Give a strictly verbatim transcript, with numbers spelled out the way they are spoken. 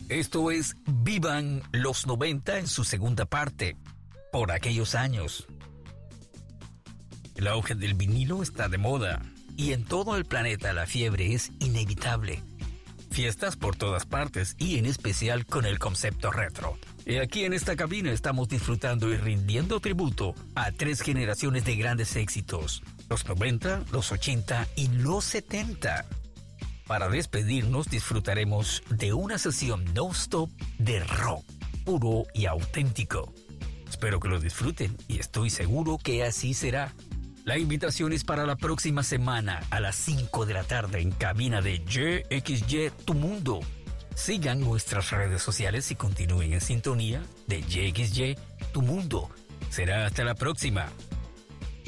Esto es Vivan los noventa en su segunda parte, por aquellos años. El auge del vinilo está de moda y en todo el planeta la fiebre es inevitable. Fiestas por todas partes y en especial con el concepto retro. Y aquí en esta cabina estamos disfrutando y rindiendo tributo a tres generaciones de grandes éxitos: los noventa, los ochenta y los setenta. Para despedirnos disfrutaremos de una sesión no-stop de rock puro y auténtico. Espero que lo disfruten y estoy seguro que así será. La invitación es para la próxima semana a las cinco de la tarde en cabina de Y X Y Tu Mundo. Sigan nuestras redes sociales y continúen en sintonía de Y X Y Tu Mundo. Será hasta la próxima.